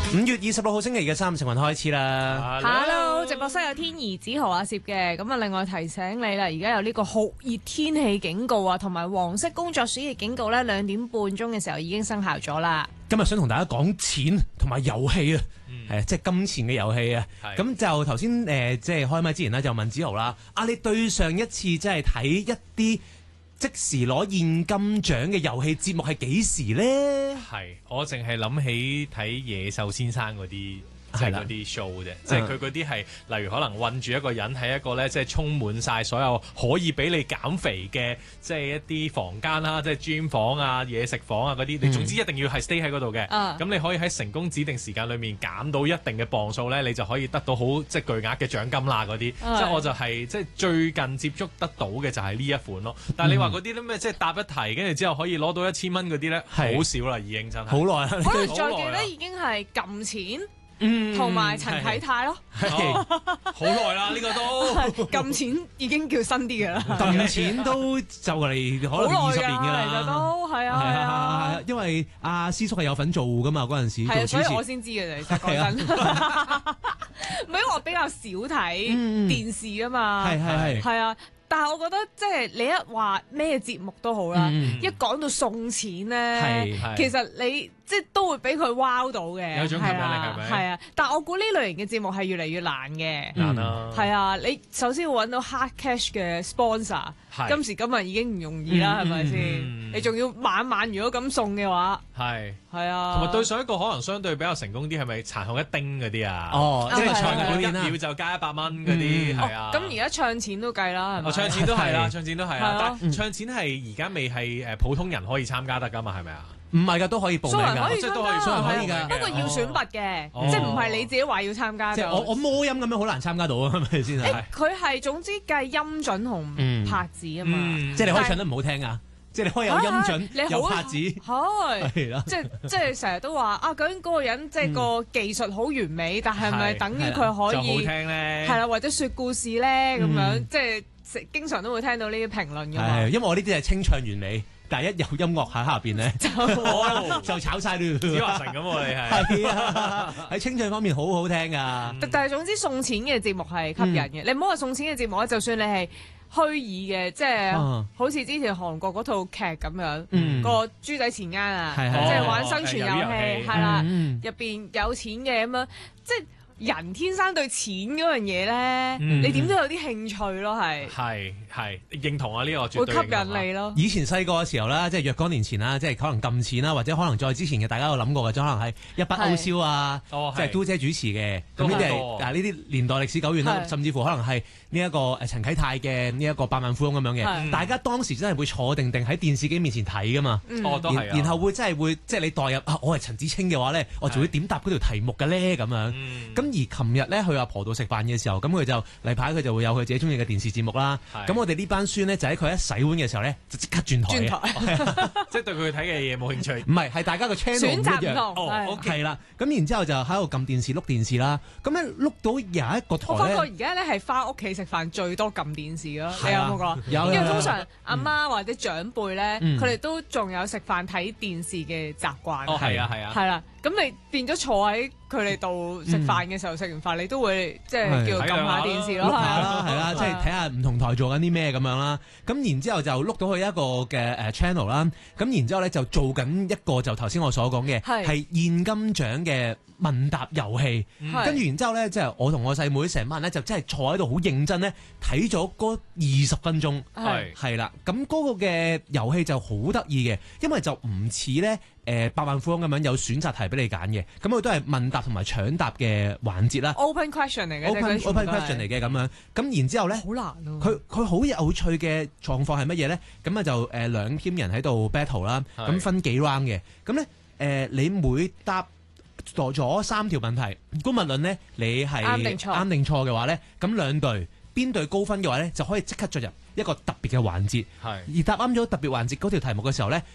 5月26號星期嘅3成運開始啦。 Hello， 直播室有天兒、子豪、阿攝嘅。咁啊，另外提醒你啦，而家有呢個酷熱天氣警告啊，同埋黃色工作暑熱警告咧，2點半鐘嘅時候已經生效咗啦。 今日想同大家講錢同埋遊戲啊，即係金錢嘅遊戲啊。咁就頭先即係開麥之前咧，就問子豪啦。你對上一次即係睇一啲即時攞現金獎嘅遊戲節目係幾時咧？ 係，我淨係諗起睇野獸先生嗰啲，即係嗰啲 show 啫。即係佢嗰啲係，例如可能韞住一個人喺一個咧，即係充滿晒所有可以俾你減肥嘅，即係一啲房間啦，即係 gym 房啊、嘢食房啊嗰啲。你總之一定要係 stay 喺嗰度嘅。咁你可以喺成功指定時間裏面減到一定嘅磅數咧，你就可以得到好即係巨額嘅獎金啦嗰啲。即係我就係即係最近接觸得到嘅就係呢一款咯。但係你話嗰啲咩即係答一題，跟住之後可以攞到1000蚊嗰啲咧，好少啦已經真係。 好耐啦， 可能再記得已經係撳錢。同埋陳啟泰咯， 好耐啦，呢個都撳錢已經叫新啲嘅啦， 撳錢都就嚟可能20年嘅啦， 其實都係啊， 因為阿師叔係有份做噶嘛，嗰陣時做主持， 所以我先知嘅啫，講真，唔係因為我比較少睇電視啊嘛，係啊。但係我覺得即係你一話咩節目都好啦，一講到送錢咧，其實你即係都會俾佢 wow 到嘅， 有種吸引力係咪？ 係啊，但係我估呢類型嘅節目係越嚟越難嘅， 難啦。 係啊，你首先要揾到 hard cash 嘅 sponsor，今時今日已經唔容易啦，係咪先？你仲要晚晚如果咁送嘅話，係啊。 同埋對上一個可能相對比較成功啲，係咪殘酷一丁嗰啲啊？ 即係唱每1秒就加100蚊嗰啲，係啊。 咁而家唱錢都計啦，係咪？ 唱錢都係啦，唱錢都係啊。但係唱錢係而家未係普通人可以參加得㗎嘛？係咪啊？ 唔係㗎，都可以報名㗎， 即係都可以㗎。不過要選拔嘅，即係唔係你自己話要參加。 即係我摸音咁樣好難參加到啊，係咪先係？ 佢係總之計音準同拍子啊嘛， 即係你可以唱得唔好聽啊，即係你可以有音準有拍子， 係啦，即係成日都話究竟嗰個人即係個技術好完美，但係咪等於佢可以好聽咧？ 係啦，或者説故事咧咁樣，即係經常都會聽到呢啲評論㗎嘛。 因為我呢啲係清唱完美。但係一有音樂喺下邊咧，就炒晒啦！ 子華神咁喎，你係啊，喺清唱方面好好聽噶。 但係總之送錢嘅節目係吸引嘅，你唔好話送錢嘅節目，就算你係虛擬嘅，即係好似之前韓國嗰套劇咁樣，個豬仔錢罌啊，即係玩生存遊戲，係啦，入邊有錢嘅咁樣，即係。人天生對錢嗰樣嘢咧，你點都有啲興趣咯， 係認同啊！呢個絕對會吸引你咯。 以前細個嘅時候啦，即係若干年前啦，即係可能撳錢啦，或者可能再之前嘅，大家有諗過嘅，可能係一筆勾銷啊，即係都姐主持嘅。咁呢啲係呢啲年代歷史久遠啦，甚至乎可能係呢一個陳啟泰嘅呢一個百萬富翁咁樣嘅。大家當時真係會坐定定喺電視機面前睇噶嘛。然後會真係會即係你代入我係陳子清嘅話咧，我就會點答嗰條題目嘅咧咁樣。咁而琴日咧去阿婆度食飯嘅時候，咁佢就例牌佢就會有佢自己中意嘅電視節目啦。咁我哋呢班孫咧就喺佢一洗碗嘅時候咧，就即刻轉台， 即係對佢睇嘅嘢冇興趣。 唔係大家個 channel 選擇唔同。係啦。咁然之後就喺度撳電視碌電視啦。咁咧碌到有一個台咧， 我發覺而家咧係翻屋企食飯最多撳電視咯。你有冇講？ 有。 因為通常阿媽或者長輩咧，佢哋都仲有食飯睇電視嘅習慣。 係啊。 係啦。咁你變咗坐喺佢哋度食飯嘅時候，食完飯你都會即係叫撳下電視咯，係啦，即係睇下唔同台做緊啲咩咁樣啦。咁然之後就碌到去一個嘅channel 啦。咁然之後咧就做緊一個就頭先我所講嘅係現金獎嘅問答遊戲。跟住然之後咧，即係我同我細妹成班人咧就真係坐喺度好認真咧睇咗嗰20分鐘。係啦，咁嗰個嘅遊戲就好得意嘅，因為就唔似咧。百萬富翁咁樣有選擇題俾你揀嘅，咁佢都係問答同埋搶答嘅環節啦。 Open question 嚟嘅 open question 嚟嘅咁樣，咁然之後咧， 好難咯。 佢好有趣嘅狀況係乜嘢咧？咁啊就兩 team 人喺度 battle 啦，咁分幾 round 嘅，咁咧你每答咗3條問題，公民論咧你係啱定錯嘅話咧，咁兩隊邊隊高分嘅話咧，就可以即刻進入一個特別嘅環節。而答啱咗特別環節嗰條題目嘅時候咧，